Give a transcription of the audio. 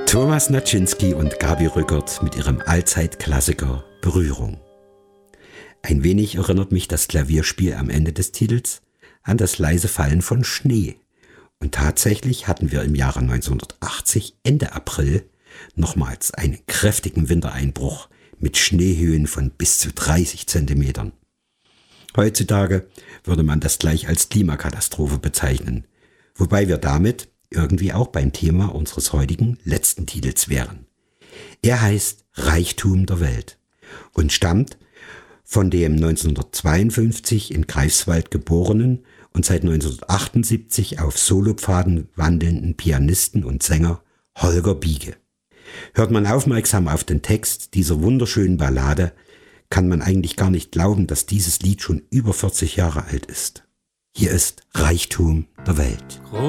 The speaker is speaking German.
Thomas Naczynski und Gabi Rückert mit ihrem Allzeitklassiker Berührung. Ein wenig erinnert mich das Klavierspiel am Ende des Titels an das leise Fallen von Schnee. Und tatsächlich hatten wir im Jahre 1980, Ende April, nochmals einen kräftigen Wintereinbruch mit Schneehöhen von bis zu 30 Zentimetern. Heutzutage würde man das gleich als Klimakatastrophe bezeichnen, wobei wir damit irgendwie auch beim Thema unseres heutigen letzten Titels wären. Er heißt Reichtum der Welt und stammt von dem 1952 in Greifswald geborenen und seit 1978 auf Solopfaden wandelnden Pianisten und Sänger Holger Biege. Hört man aufmerksam auf den Text dieser wunderschönen Ballade, kann man eigentlich gar nicht glauben, dass dieses Lied schon über 40 Jahre alt ist. Hier ist Reichtum der Welt.